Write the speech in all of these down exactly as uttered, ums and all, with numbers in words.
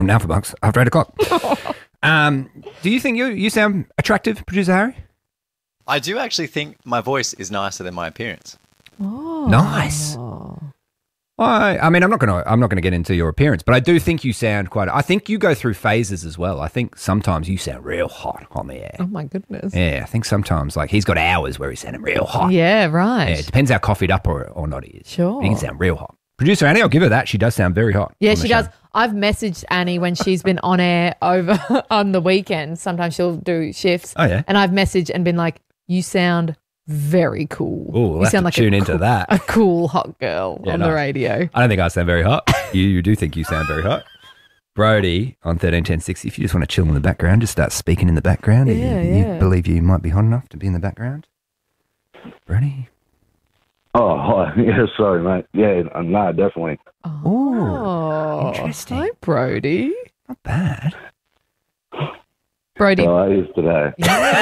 from Alpha Bucks after eight o'clock. um, do you think you you sound attractive, Producer Harry? I do actually think my voice is nicer than my appearance. Oh. Nice. I, I mean, I'm not gonna I'm not gonna get into your appearance, but I do think you sound quite. I think you go through phases as well. I think sometimes you sound real hot on the air. Oh my goodness. Yeah, I think sometimes like he's got hours where he's sounding real hot. Yeah, right. Yeah, it depends how coffeeed up or, or not he is. Sure. He can sound real hot. Producer Annie, I'll give her that. She does sound very hot. Yeah, on the she show. does. I've messaged Annie when she's been on air over on the weekends. Sometimes she'll do shifts. Oh, yeah. And I've messaged and been like, you sound very cool. Ooh, we'll you have sound to like tune a into cool, that. A cool hot girl Yeah, on the nice. radio. I don't think I sound very hot. you, you do think you sound very hot. Brody on thirteen ten sixty, if you just want to chill in the background, just start speaking in the background. Yeah, you, yeah. you believe you might be hot enough to be in the background? Brody? Oh, hi. Yeah, sorry, mate. Yeah, uh, no, definitely. Oh, interesting. Hi, Brody. Not bad. Brody, How are you today?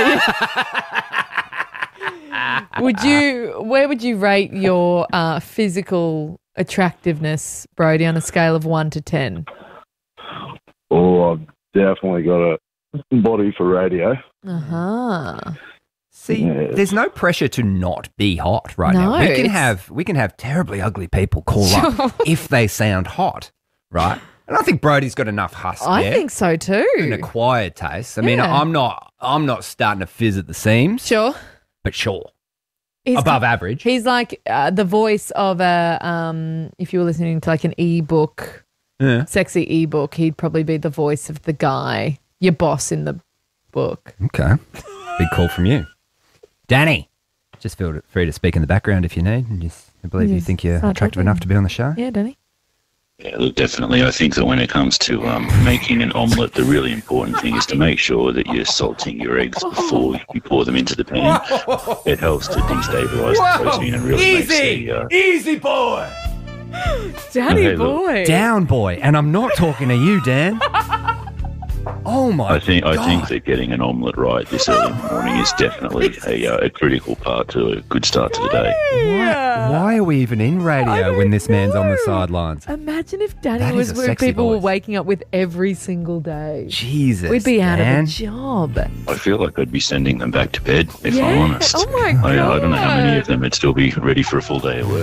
would you? Where would you rate your uh, physical attractiveness, Brody, on a scale of one to ten? Oh, I've definitely got a body for radio. Uh huh. See, Yeah. there's no pressure to not be hot right now. No, We can it's- have we can have terribly ugly people call up if they sound hot, right? And I think Brody's got enough husk I there. think so too. An acquired taste. I mean, Yeah. I'm not I'm not starting to fizz at the seams, Sure. but sure. He's Above average. He's like uh, the voice of a, um, if you were listening to like an e-book, Yeah. sexy e-book, he'd probably be the voice of the guy, your boss in the book. Okay. Big call from you. Danny, just feel free to speak in the background if you need. And just, I believe you Yes, think you're start attractive talking. enough to be on the show. Yeah, Danny? Yeah, look, definitely. I think that when it comes to um, making an omelette, the really important thing is to make sure that you're salting your eggs before you pour them into the pan. It helps to destabilise the protein and really makes the... Uh, Easy boy! Danny Okay, look. boy. Down boy. And I'm not talking to you, Dan. Oh, my I think I God. think that getting an omelette right this early in the morning is definitely a, uh, a critical part to a good start to the day. Why, why are we even in radio when this man's on the know. sidelines? Imagine if Danny That was is a where sexy people were voice. waking up with every single day. Jesus, We'd be out Dan. of a job. I feel like I'd be sending them back to bed, if Yeah. I'm honest. Oh my I, I don't know how many God. of them would still be ready for a full day of work.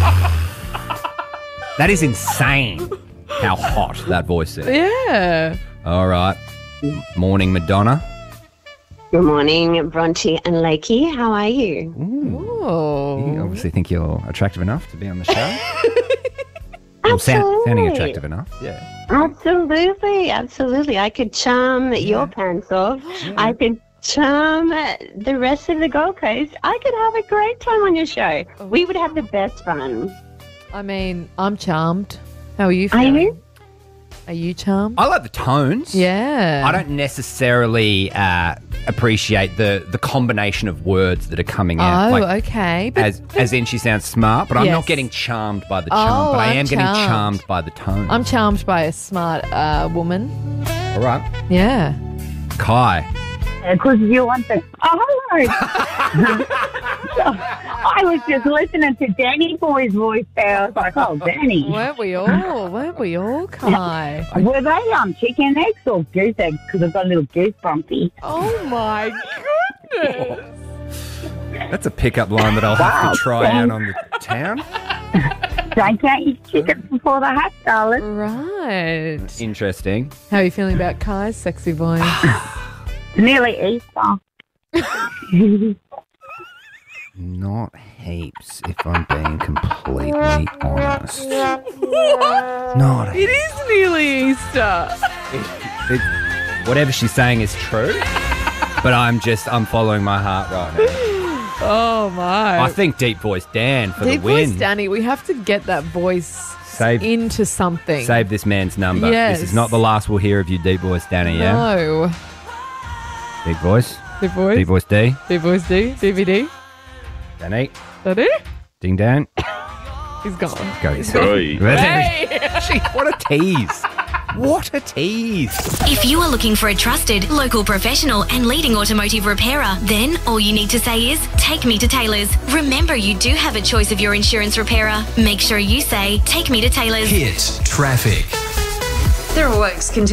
That is insane how hot that voice is. Yeah. All right. Morning, Madonna. Good morning, Bronte and Lakey. How are you? You Oh. obviously think you're attractive enough to be on the show. Well, sound, sounding attractive enough. Yeah. Absolutely, absolutely. I could charm your pants off. I could charm the rest of the Gold Coast. I could have a great time on your show. We would have the best fun. I mean, I'm charmed. How are you Are feeling? you? Are you charmed? I like the tones. Yeah. I don't necessarily uh, appreciate the, the combination of words that are coming out. Oh, like, okay. But, as, as in she sounds smart, but I'm Yes. not getting charmed by the charm, Oh, but I I'm am getting charmed. charmed by the tone. I'm charmed by a smart uh, woman. All right. Yeah. Kai. Because you want the. Oh, hello. I was just listening to Danny Boy's voice there. I was like, oh, Danny. Weren't we all? Weren't we all, Kai? Were they um, chicken eggs or goose eggs? Because I've got a little goose bumpy. Oh, my goodness. That's a pickup line that I'll have to try out on the town. Don't count your chickens before the hatch, darling. Right. Interesting. How are you feeling about Kai's sexy voice? Nearly Easter. Not heaps, if I'm being completely honest. What? Not It is nearly Easter. It, whatever she's saying is true, but I'm just, I'm following my heart right now. Oh, my. I think Deep Voice Dan for Deep the win. voice Danny, we have to get that voice Save- into something. Save this man's number. Yes. This is not the last we'll hear of you, Deep Voice Danny, yeah? No. Deep Voice. Deep voice. Deep Voice D. Deep voice D. D V D. Danny. That it? Ding Dan. He's gone. Go yourself. Sorry. Gee, what a tease. What a tease. If you are looking for a trusted, local professional and leading automotive repairer, then all you need to say is, take me to Taylor's. Remember, you do have a choice of your insurance repairer. Make sure you say, take me to Taylor's. Hit traffic. There are works continuing.